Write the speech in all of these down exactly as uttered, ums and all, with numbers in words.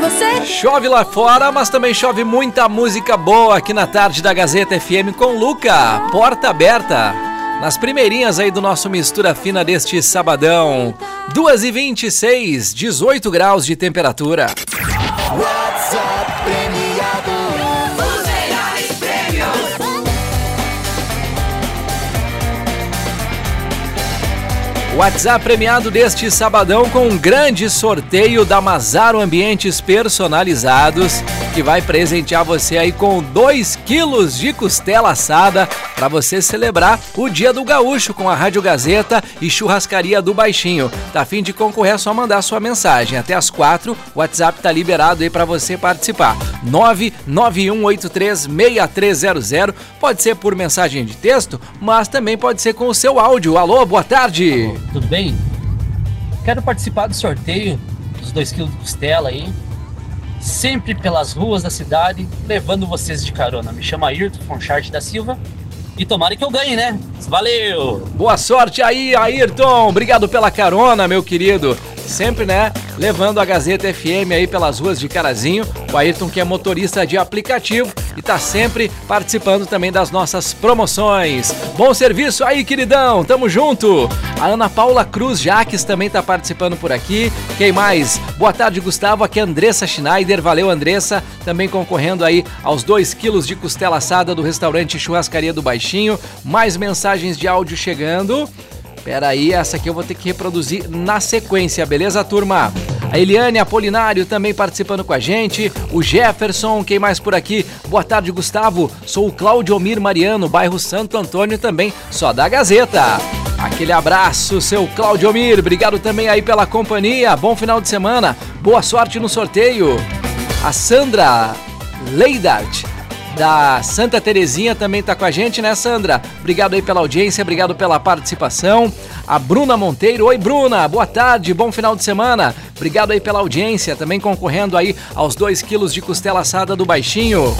Você... Chove lá fora, mas também chove muita música boa aqui na tarde da Gazeta F M com Luca, Porta Aberta. Nas primeirinhas aí do nosso Mistura Fina deste sabadão. duas e vinte e seis, dezoito graus de temperatura. WhatsApp premiado. Os melhores prêmios. WhatsApp premiado deste sabadão com um grande sorteio da Mazaro Ambientes Personalizados, que vai presentear você aí com dois quilos de costela assada para você celebrar o Dia do Gaúcho com a Rádio Gazeta e Churrascaria do Baixinho. Tá a fim de concorrer, é só mandar sua mensagem. Até às quatro, o WhatsApp tá liberado aí para você participar. nove nove um oito três, seis três zero zero. Pode ser por mensagem de texto, mas também pode ser com o seu áudio. Alô, boa tarde. Alô, tudo bem? Quero participar do sorteio dos dois quilos de costela aí. Sempre pelas ruas da cidade, levando vocês de carona. Me chama Ayrton Foncharte da Silva e tomara que eu ganhe, né? Valeu! Boa sorte aí, Ayrton! Obrigado pela carona, meu querido. Sempre, né, levando a Gazeta F M aí pelas ruas de Carazinho. O Ayrton, que é motorista de aplicativo e tá sempre participando também das nossas promoções. Bom serviço aí, queridão! Tamo junto! A Ana Paula Cruz Jaques também tá participando por aqui. Quem mais? Boa tarde, Gustavo. Aqui é Andressa Schneider. Valeu, Andressa. Também concorrendo aí aos dois quilos de costela assada do restaurante Churrascaria do Baixinho. Mais mensagens de áudio chegando. Pera aí, essa aqui eu vou ter que reproduzir na sequência, beleza, turma? A Eliane Apolinário também participando com a gente. O Jefferson, quem mais por aqui? Boa tarde, Gustavo. Sou o Claudio Omir Mariano, bairro Santo Antônio também, só da Gazeta. Aquele abraço, seu Claudio Omir. Obrigado também aí pela companhia. Bom final de semana. Boa sorte no sorteio. A Sandra Leidart, da Santa Terezinha, também tá com a gente, né, Sandra? Obrigado aí pela audiência, obrigado pela participação. A Bruna Monteiro, oi Bruna, boa tarde, bom final de semana. Obrigado aí pela audiência, também concorrendo aí aos dois quilos de costela assada do Baixinho.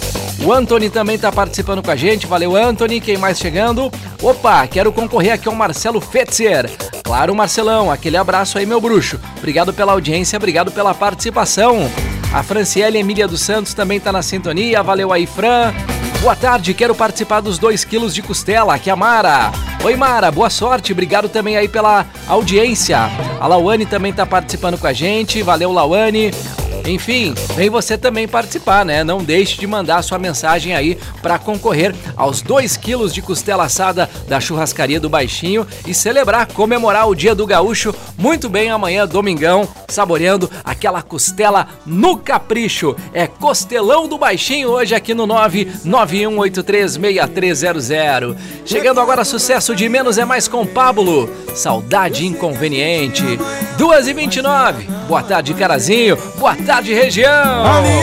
O Anthony também tá participando com a gente, valeu Anthony, quem mais chegando? Opa, quero concorrer aqui ao Marcelo Fetzer. Claro, Marcelão, aquele abraço aí, meu bruxo. Obrigado pela audiência, obrigado pela participação. A Franciele Emília dos Santos também tá na sintonia, valeu aí, Fran. Boa tarde, quero participar dos dois quilos de costela, aqui é a Mara. Oi, Mara, boa sorte, obrigado também aí pela audiência. A Lauane também tá participando com a gente, valeu, Lauane. Enfim, vem você também participar, né? Não deixe de mandar sua mensagem aí para concorrer aos dois quilos de costela assada da Churrascaria do Baixinho e celebrar, comemorar o Dia do Gaúcho muito bem amanhã, domingão, saboreando aquela costela no capricho. É Costelão do Baixinho hoje aqui no nove nove um oito três, seis três zero zero. Chegando agora, sucesso de Menos é Mais com Pablo, Saudade Inconveniente. duas e vinte e nove, boa tarde, Carazinho, boa tarde, região.